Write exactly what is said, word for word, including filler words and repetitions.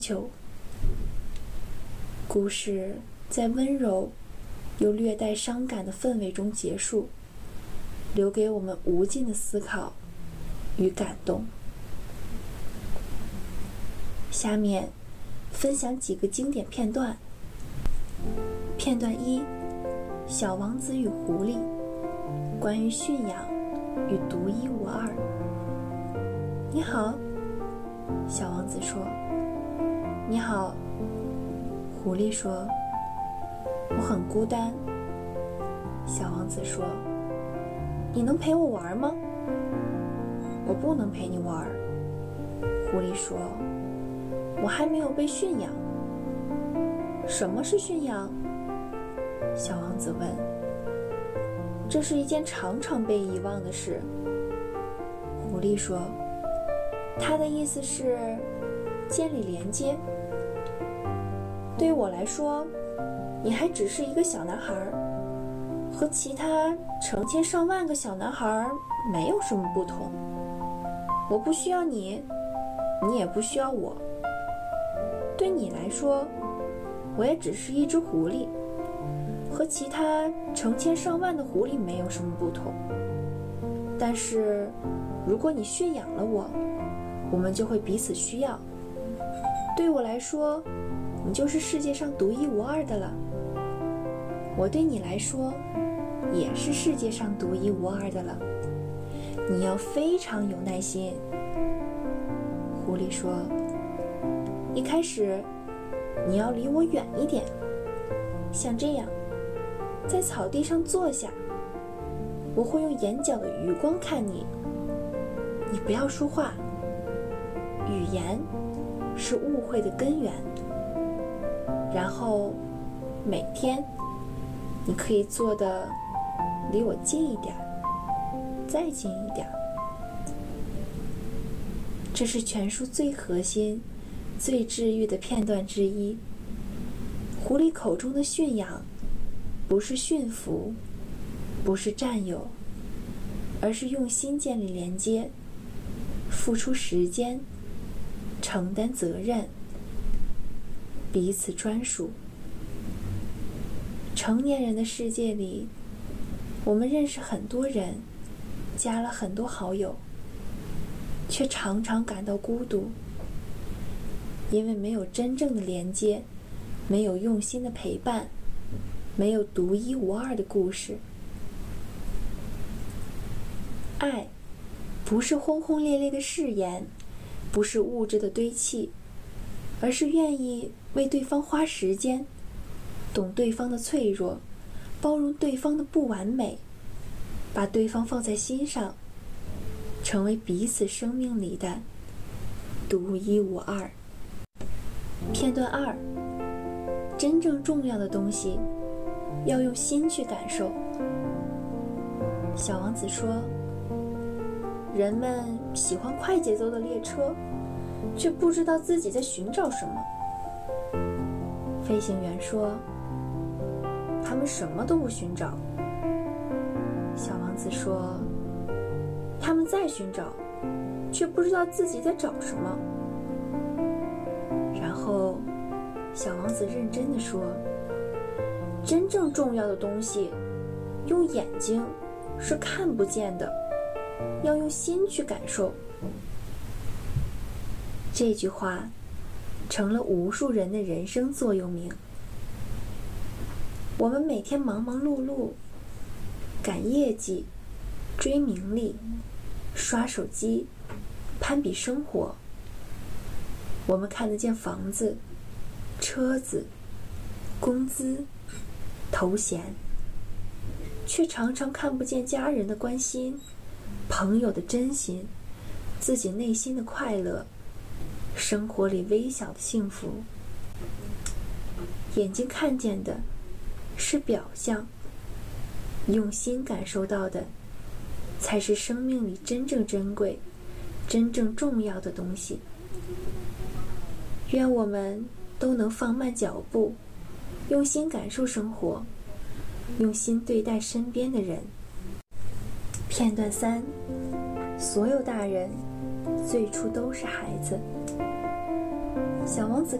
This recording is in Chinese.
球。故事在温柔又略带伤感的氛围中结束，留给我们无尽的思考与感动。下面分享几个经典片段。片段一：小王子与狐狸，关于驯养与独一无二。你好，小王子说。你好，狐狸说。我很孤单，小王子说。你能陪我玩吗？我不能陪你玩，狐狸说。我还没有被驯养。什么是驯养？小王子问。这是一件常常被遗忘的事，狐狸说。他的意思是建立连接。对于我来说，你还只是一个小男孩，和其他成千上万个小男孩没有什么不同。我不需要你，你也不需要我。对你来说，我也只是一只狐狸，和其他成千上万的狐狸没有什么不同。但是，如果你驯养了我，我们就会彼此需要。对我来说，你就是世界上独一无二的了。我对你来说，也是世界上独一无二的了。你要非常有耐心。狐狸说。一开始，你要离我远一点，像这样，在草地上坐下。我会用眼角的余光看你。你不要说话。语言是误会的根源。然后，每天，你可以坐得离我近一点，再近一点。这是全书最核心、最治愈的片段之一。狐狸口中的驯养，不是驯服，不是占有，而是用心建立连接，付出时间，承担责任，彼此专属。成年人的世界里，我们认识很多人，加了很多好友，却常常感到孤独，因为没有真正的连接，没有用心的陪伴，没有独一无二的故事。爱不是轰轰烈烈的誓言，不是物质的堆砌，而是愿意为对方花时间，懂对方的脆弱，包容对方的不完美，把对方放在心上，成为彼此生命里的独一无二。片段二：真正重要的东西要用心去感受。小王子说，人们喜欢快节奏的列车，却不知道自己在寻找什么。飞行员说，他们什么都不寻找。小王子说，他们在寻找，却不知道自己在找什么。然后，小王子认真地说，真正重要的东西，用眼睛是看不见的，要用心去感受。这句话成了无数人的人生座右铭。我们每天忙忙碌碌，赶业绩，追名利，刷手机，攀比生活。我们看得见房子、车子、工资、头衔，却常常看不见家人的关心，朋友的真心，自己内心的快乐，生活里微小的幸福。眼睛看见的是表象，用心感受到的才是生命里真正珍贵、真正重要的东西。愿我们都能放慢脚步，用心感受生活，用心对待身边的人。片段三：所有大人最初都是孩子。 小王子